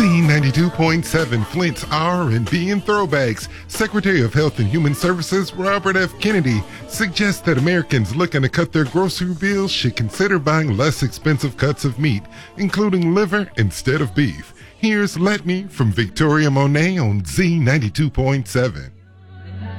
Z92.7 Flint's R&B and Throwbacks. Secretary of Health and Human Services Robert F. Kennedy suggests that Americans looking to cut their grocery bills should consider buying less expensive cuts of meat, including liver instead of beef. Here's Let Me from Victoria Monet on Z92.7.